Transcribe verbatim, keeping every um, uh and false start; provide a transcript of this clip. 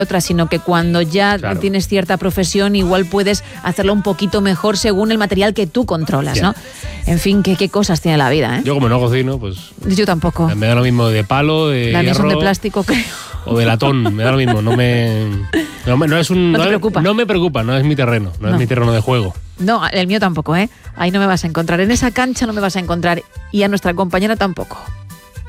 otra, sino que cuando ya claro. tienes cierta profesión igual puedes hacerlo un poquito mejor según el material que tú controlas, yeah. ¿no? En fin, qué, qué cosas tiene la vida, ¿eh? Yo como no cocino, pues... Yo tampoco. Me da lo mismo de palo, de La hierro... son de plástico, creo. O de latón, me da lo mismo, no me... No, me, no es un... No te no, preocupa. No me preocupa, no es mi terreno, no, no es mi terreno de juego. No, el mío tampoco, ¿eh? Ahí no me vas a encontrar, en esa cancha no me vas a encontrar y a nuestra compañera tampoco.